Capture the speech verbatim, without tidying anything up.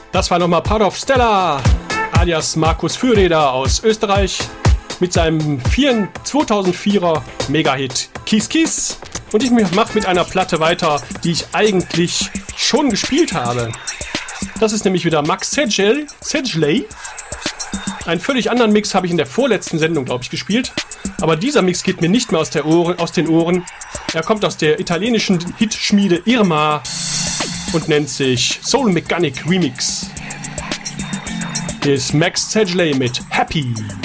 Das war nochmal Part of Stella, alias Markus Fürreder aus Österreich, mit seinem zweitausendvierer Mega-Hit Kiss Kiss. Und ich mache mit einer Platte weiter, die ich eigentlich schon gespielt habe. Das ist nämlich wieder Max Sedgley. Einen völlig anderen Mix habe ich in der vorletzten Sendung, glaube ich, gespielt. Aber dieser Mix geht mir nicht mehr aus, der Ohren, aus den Ohren. Er kommt aus der italienischen Hitschmiede Irma und nennt sich Soul Mechanic Remix. Hier ist Max Sedgley mit Happy.